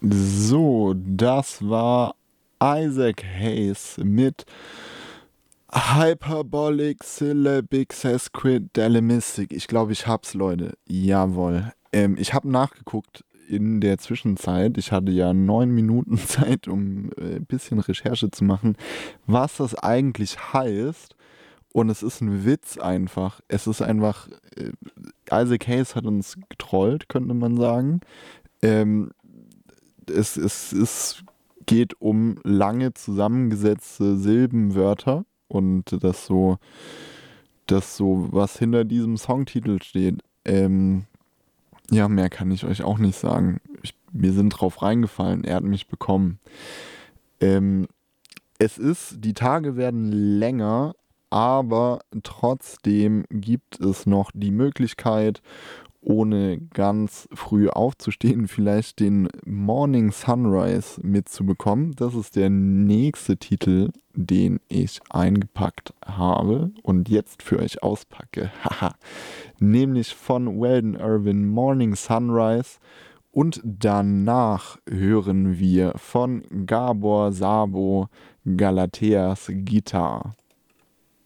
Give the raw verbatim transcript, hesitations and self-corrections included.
So, das war Isaac Hayes mit Hyperbolic Syllabic Sesquidalemistic. Ich glaube, ich hab's, Leute. Jawohl. Ähm, ich habe nachgeguckt in der Zwischenzeit. Ich hatte ja neun Minuten Zeit, um äh, ein bisschen Recherche zu machen, was das eigentlich heißt. Und es ist ein Witz einfach. Es ist einfach, äh, Isaac Hayes hat uns getrollt, könnte man sagen. Ähm, es, es, es geht um lange zusammengesetzte Silbenwörter und das so, das so, was hinter diesem Songtitel steht. Ähm, ja, mehr kann ich euch auch nicht sagen. Ich, wir sind drauf reingefallen, er hat mich bekommen. Ähm, es ist, die Tage werden länger, aber trotzdem gibt es noch die Möglichkeit, ohne ganz früh aufzustehen, vielleicht den Morning Sunrise mitzubekommen. Das ist der nächste Titel, den ich eingepackt habe und jetzt für euch auspacke. Haha. Nämlich von Weldon Irvin Morning Sunrise. Und danach hören wir von Gabor Szabo Galateas Gitarre.